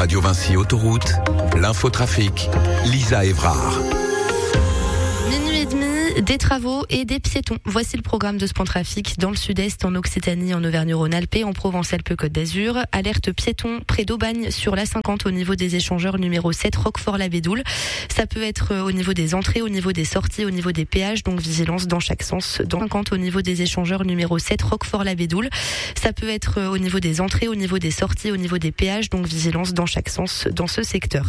Radio Vinci Autoroute, l'infotrafic, Lisa Évrard. Minuit et demi, des travaux et des piétons. Voici le programme de ce point trafic dans le sud-est, en Occitanie, en Auvergne-Rhône-Alpes et en Provence-Alpes-Côte d'Azur. Alerte piéton près d'Aubagne sur la 50 au niveau des échangeurs numéro 7 Roquefort-la-Bédoule. Ça peut être au niveau des entrées, au niveau des sorties, au niveau des péages, donc vigilance dans chaque sens. Dans 50 au niveau des échangeurs numéro 7 Roquefort-la-Bédoule. Ça peut être au niveau des entrées, au niveau des sorties, au niveau des péages, donc vigilance dans chaque sens dans ce secteur.